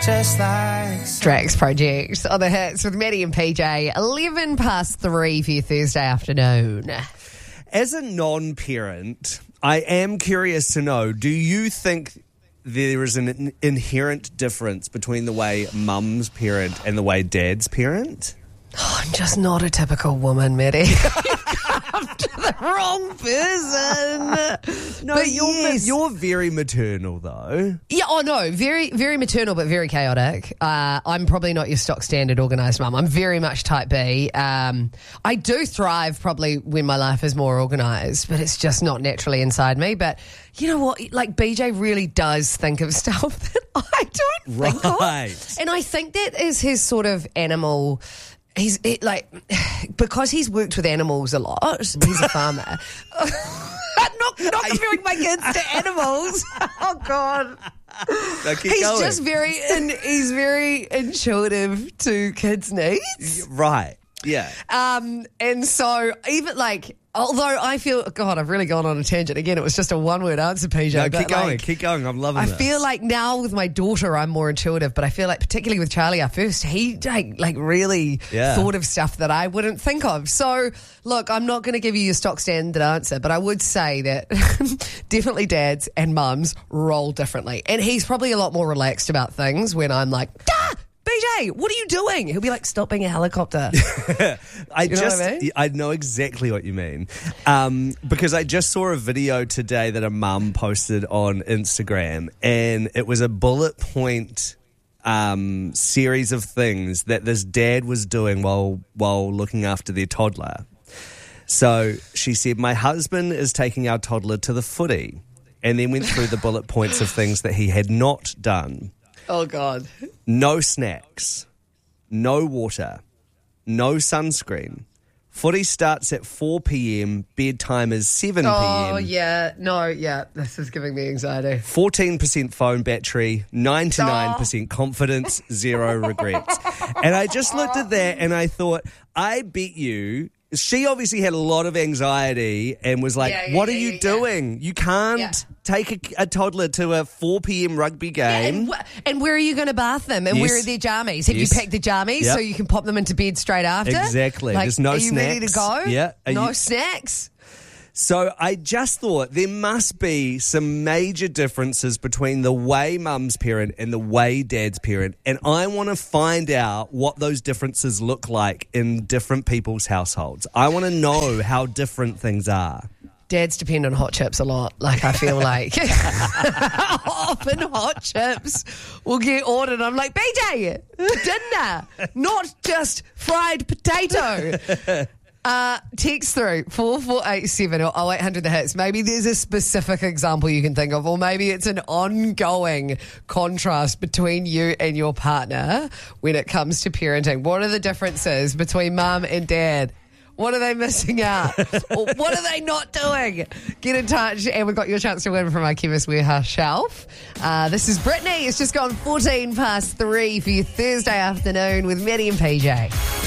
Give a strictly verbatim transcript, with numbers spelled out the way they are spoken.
just like Drax Project on the hits with Maddie and P J. eleven past three for your Thursday afternoon. As a non-parent, I am curious to know, do you think there is an inherent difference between the way mums parent and the way dads parent? Oh, I'm just not a typical woman, Maddie. You've come to the wrong person. No, but you're, yes. you're very maternal, though. Yeah, oh no, very, very maternal, but very chaotic. Uh, I'm probably not your stock standard organised mum. I'm very much type B. Um, I do thrive probably when my life is more organised, but it's just not naturally inside me. But you know what? Like, B J really does think of stuff that I don't think Right. of. And I think that is his sort of animal... He's it, like, because he's worked with animals a lot, he's a farmer. not not comparing my kids to animals. Oh, God. No, keep He's going. just very, in, he's very intuitive to kids' needs. Right, yeah. Um, and so even like, although I feel, God, I've really gone on a tangent again. It was just a one-word answer, P J. No, but keep going, like, keep going. I'm loving I this. feel like now with my daughter, I'm more intuitive, but I feel like particularly with Charlie, at first, he like, like really Yeah. thought of stuff that I wouldn't think of. So, look, I'm not going to give you your stock standard answer, but I would say that definitely dads and mums roll differently. And he's probably a lot more relaxed about things when I'm like, ah! B J, what are you doing? He'll be like, stop being a helicopter. I You know just, what I mean? I know exactly what you mean. Um, because I just saw a video today that a mum posted on Instagram, and it was a bullet point um, series of things that this dad was doing while while looking after their toddler. So she said, my husband is taking our toddler to the footy, and then went through the bullet points of things that he had not done. Oh, God. No snacks, no water, no sunscreen. Footy starts at four p.m, bedtime is seven p.m. Oh, yeah. No, yeah. This is giving me anxiety. fourteen percent phone battery, ninety-nine percent confidence, zero regrets. And I just looked at that and I thought, I bet you... She obviously had a lot of anxiety and was like, Yeah, yeah, what are yeah, you yeah, doing? You can't Yeah. take a, a toddler to a four p.m. rugby game. And, wh- and where are you going to bath them? And Yes. where are their jammies? Have Yes. you packed the jammies Yep. so you can pop them into bed straight after? Exactly. Like, There's no are you ready to snacks. go? Yeah. Are No you- snacks? So I just thought there must be some major differences between the way mums parent and the way dads parent. And I want to find out what those differences look like in different people's households. I want to know how different things are. Dads depend on hot chips a lot. Like, I feel like often hot chips will get ordered. I'm like, B J, dinner, not just fried potato. Uh, text through four four eight seven or oh eight hundred the hits. Maybe there's a specific example you can think of, or maybe it's an ongoing contrast between you and your partner when it comes to parenting. What are the differences between mum and dad? What are they missing out? Or what are they not doing? Get in touch, and we've got your chance to win from our Chemist Warehouse shelf. Uh, this is Brittany. It's just gone fourteen past three for your Thursday afternoon with Maddie and P J.